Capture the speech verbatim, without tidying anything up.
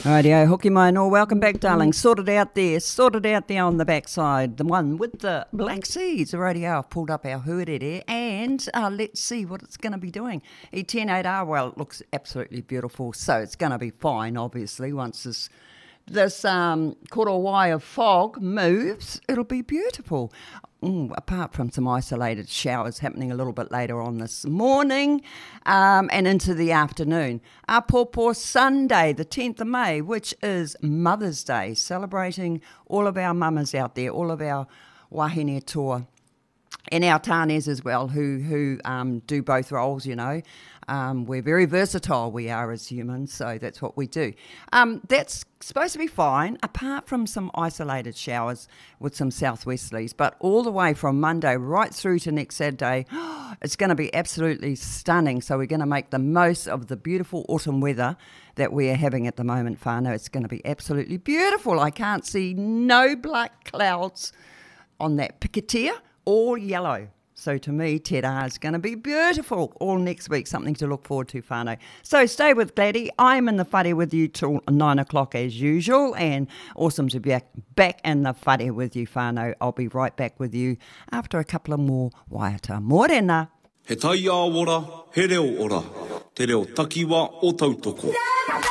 Rightio, Hoki mai no, welcome back, darling. Sorted out there, sorted out there on the backside. The one with the black seeds. Rightio, I've pulled up our hurere and uh, let's see what it's going to be doing. E ten eight R, well, it looks absolutely beautiful, so it's going to be fine, obviously, once this this um, korowai of fog moves, it'll be beautiful. Mm, apart from some isolated showers happening a little bit later on this morning um, and into the afternoon. Our Pawpaw Sunday, the tenth of May, which is Mother's Day, celebrating all of our mamas out there, all of our wahine toa, and our tānes as well, who who um, do both roles, you know. Um, we're very versatile, we are as humans, so that's what we do. Um, that's supposed to be fine, apart from some isolated showers with some southwesterlies, but all the way from Monday right through to next Saturday, it's going to be absolutely stunning, so we're going to make the most of the beautiful autumn weather that we are having at the moment, whānau. It's going to be absolutely beautiful. I can't see no black clouds on that Picatia, all yellow. So to me, Te Rā is going to be beautiful all next week, something to look forward to, whānau. So stay with Gladdy. I'm in the whare with you till nine o'clock as usual, and awesome to be back, back in the whare with you, whānau. I'll be right back with you after a couple of more waiata. Mōrena. He tai ā ora, he reo ora, te reo takiwa o tautoko.